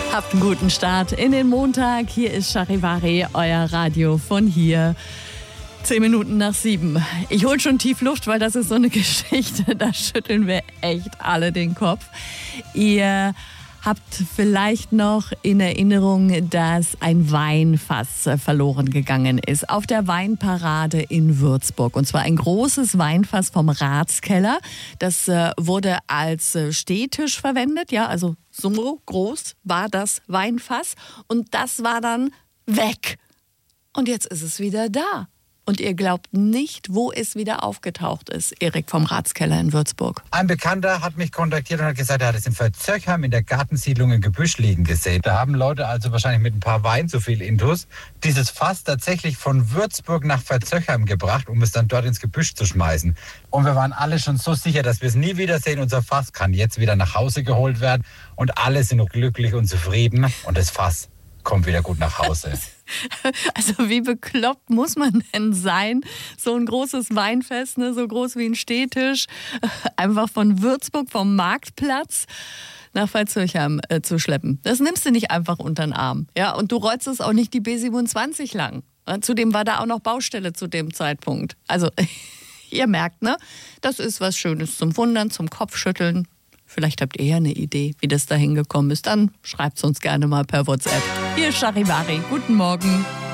Habt einen guten Start in den Montag. Hier ist Charivari, euer Radio von hier. 10 Minuten nach 7. Ich hole schon tief Luft, weil das ist so eine Geschichte, da schütteln wir echt alle den Kopf. Ihr habt vielleicht noch in Erinnerung, dass ein Weinfass verloren gegangen ist auf der Weinparade in Würzburg. Und zwar ein großes Weinfass vom Ratskeller. Das wurde als Stehtisch verwendet, ja, also so groß war das Weinfass. Und das war dann weg. Und jetzt ist es wieder da. Und ihr glaubt nicht, wo es wieder aufgetaucht ist, Erik vom Ratskeller in Würzburg. Ein Bekannter hat mich kontaktiert und hat gesagt, er hat es in Verzöchheim in der Gartensiedlung im Gebüsch liegen gesehen. Da haben Leute also wahrscheinlich mit ein paar Wein zu viel Intus dieses Fass tatsächlich von Würzburg nach Verzöchheim gebracht, um es dann dort ins Gebüsch zu schmeißen. Und wir waren alle schon so sicher, dass wir es nie wiedersehen. Unser Fass kann jetzt wieder nach Hause geholt werden und alle sind glücklich und zufrieden und das Fass kommt wieder gut nach Hause. Also wie bekloppt muss man denn sein, so ein großes Weinfest, ne, so groß wie ein Stehtisch, einfach von Würzburg vom Marktplatz nach Veitshöchheim zu schleppen. Das nimmst du nicht einfach unter den Arm. Ja, und du rollst es auch nicht die B27 lang. Zudem war da auch noch Baustelle zu dem Zeitpunkt. Also ihr merkt, ne, das ist was Schönes zum Wundern, zum Kopfschütteln. Vielleicht habt ihr ja eine Idee, wie das da hingekommen ist. Dann schreibt es uns gerne mal per WhatsApp. Hier ist Charivari. Guten Morgen.